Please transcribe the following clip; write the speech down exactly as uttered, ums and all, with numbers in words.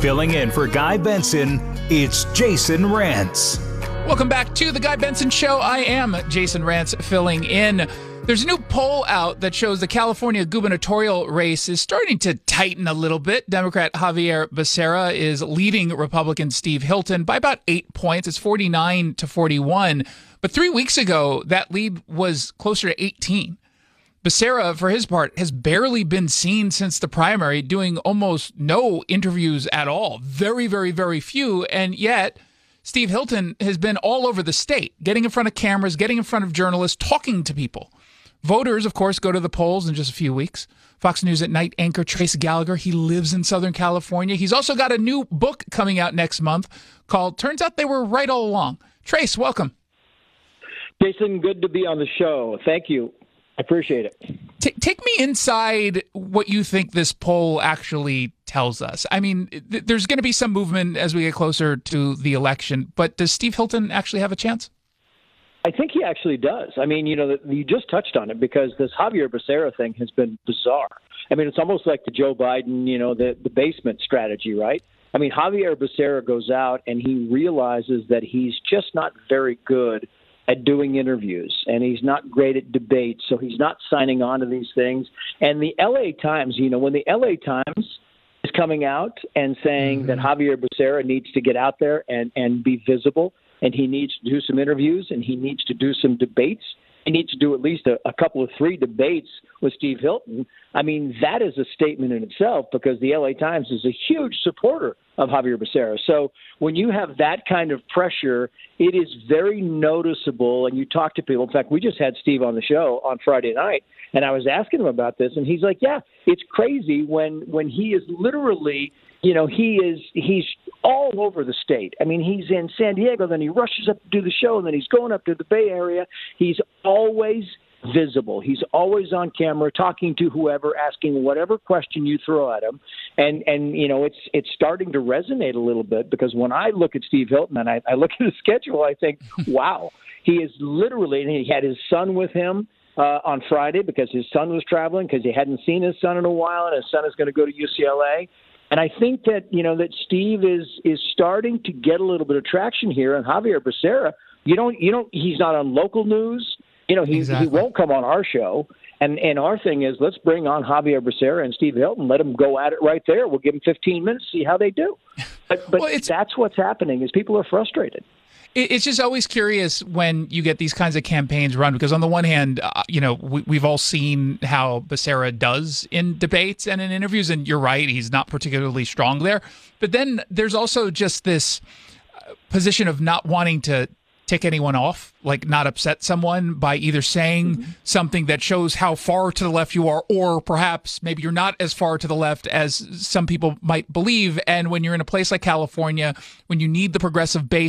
Filling in for Guy Benson, it's Jason Rantz. Welcome back to the Guy Benson Show. I am Jason Rantz filling in. There's a new poll out that shows the California gubernatorial race is starting to tighten a little bit. Democrat Xavier Becerra is leading Republican Steve Hilton by about eight points. It's forty-nine to forty-one. But three weeks ago, that lead was closer to eighteen. Becerra, for his part, has barely been seen since the primary, doing almost no interviews at all. Very, very, very few. And yet, Steve Hilton has been all over the state, getting in front of cameras, getting in front of journalists, talking to people. Voters, of course, go to the polls in just a few weeks. Fox News at Night anchor Trace Gallagher, he lives in Southern California. He's also got a new book coming out next month called Turns Out They Were Right All Along. Trace, welcome. Jason, good to be on the show. Thank you. I appreciate it. T- take me inside what you think this poll actually tells us. I mean, th- there's going to be some movement as we get closer to the election, but does Steve Hilton actually have a chance? I think he actually does. I mean, you know, you just touched on it because this Xavier Becerra thing has been bizarre. I mean, it's almost like the Joe Biden, you know, the, the basement strategy, right? I mean, Xavier Becerra goes out and he realizes that he's just not very good at doing interviews, and he's not great at debates, so he's not signing on to these things. And the L A Times, you know, when the L A Times is coming out and saying mm-hmm. that Xavier Becerra needs to get out there and, and be visible, and he needs to do some interviews, and he needs to do some debates, he needs to do at least a, a couple of three debates with Steve Hilton. I mean, that is a statement in itself because the L A Times is a huge supporter of Xavier Becerra. So when you have that kind of pressure, it is very noticeable. And you talk to people. In fact, we just had Steve on the show on Friday night, and I was asking him about this, and he's like, yeah, it's crazy when when he is literally, you know, he is he's all over the state. I mean, he's in San Diego, then he rushes up to do the show, and then he's going up to the Bay Area. He's always visible. He's always on camera, talking to whoever, asking whatever question you throw at him. And, and you know, it's it's starting to resonate a little bit because when I look at Steve Hilton and I, I look at his schedule, I think, wow, he is literally, and he had his son with him uh, on Friday because his son was traveling because he hadn't seen his son in a while, and his son is going to go to U C L A. And I think that, you know, that Steve is is starting to get a little bit of traction here. And Xavier Becerra, you don't, you don't, he's not on local news. You know, he, exactly. he won't come on our show. And and our thing is, let's bring on Xavier Becerra and Steve Hilton. Let them go at it right there. We'll give them fifteen minutes, see how they do. But, but well, that's what's happening is people are frustrated. It's just always curious when you get these kinds of campaigns run, because on the one hand, uh, you know, we, we've all seen how Becerra does in debates and in interviews, and you're right, he's not particularly strong there. But then there's also just this position of not wanting to tick anyone off, like not upset someone by either saying mm-hmm. something that shows how far to the left you are, or perhaps maybe you're not as far to the left as some people might believe. And when you're in a place like California, when you need the progressive base